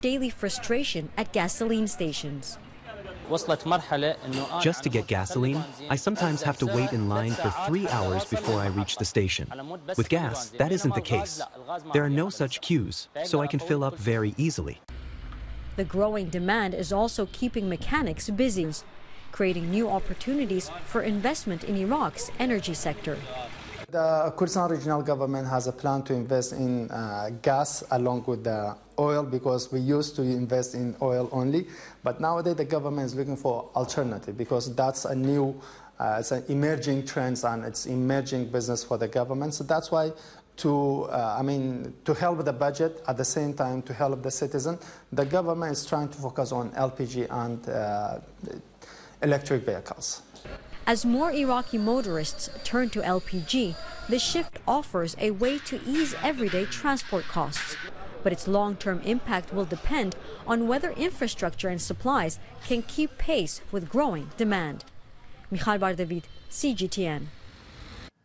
daily frustration at gasoline stations. Just to get gasoline, I sometimes have to wait in line for 3 hours before I reach the station. With gas, that isn't the case. There are no such queues, so I can fill up very easily. The growing demand is also keeping mechanics busy, creating new opportunities for investment in Iraq's energy sector. The Kurdistan Regional Government has a plan to invest in gas along with the oil, because we used to invest in oil only. But nowadays the government is looking for alternative, because that's a new, it's an emerging trend and it's emerging business for the government. So that's why to help the budget, at the same time to help the citizen, the government is trying to focus on LPG and electric vehicles. As more Iraqi motorists turn to LPG, the shift offers a way to ease everyday transport costs. But its long-term impact will depend on whether infrastructure and supplies can keep pace with growing demand. Michal Bardavid, CGTN.